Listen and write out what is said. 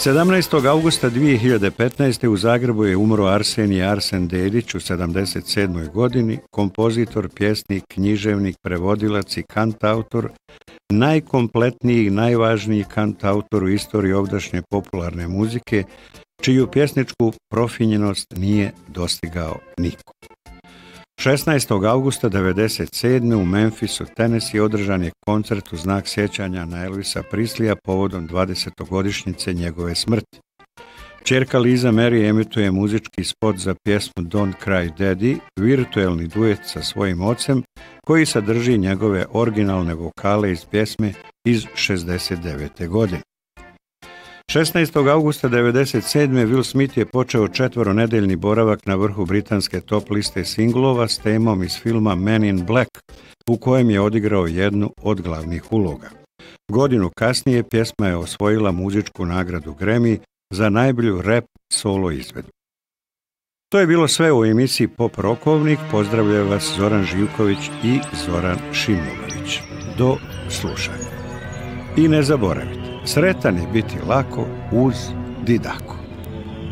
17. augusta 2015. u Zagrebu je umro Arsen Dedić u 77. godini, kompozitor, pjesnik, književnik, prevodilac i kantautor, najkompletniji i najvažniji kantautor u istoriji ovdašnje popularne muzike, čiju pjesničku profinjenost nije dostigao niko. 16. augusta 1997. u Memphisu, Tennessee, održan je koncert u znak sjećanja na Elvisa Presleya povodom 20-godišnjice njegove smrti. Ćerka Liza Mary emituje muzički spot za pjesmu Don't Cry Daddy, virtuelni duet sa svojim ocem, koji sadrži njegove originalne vokale iz pjesme iz 69. godine. 16. augusta 1997. Will Smith je počeo 4-nedeljni boravak na vrhu britanske top liste singlova s temom iz filma Men in Black, u kojem je odigrao jednu od glavnih uloga. Godinu kasnije pjesma je osvojila muzičku nagradu Grammy za najbolju rap solo izvedbu. To je bilo sve u emisiji Pop Rokovnik. Pozdravljaju vas Zoran Živković i Zoran Šimunović. Do slušanja. I ne zaboravite, sretan je biti lako uz Didaku.